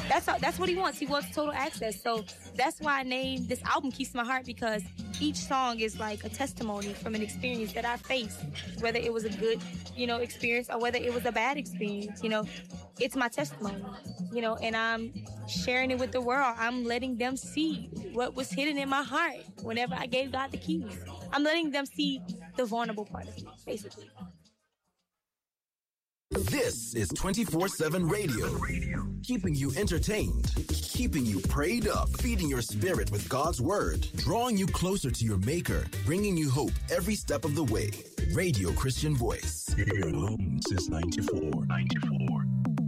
That's what he wants. He wants total access. So that's why I named this album Keeps My Heart, because each song is like a testimony from an experience that I faced, whether it was a good, experience or whether it was a bad experience, it's my testimony, and I'm sharing it with the world. I'm letting them see what was hidden in my heart whenever I gave God the keys. I'm letting them see the vulnerable part of me, basically. This is 24/7 radio, keeping you entertained, keeping you prayed up, feeding your spirit with God's word, drawing you closer to your maker, bringing you hope every step of the way. Radio Christian Voice. Here at home since 94.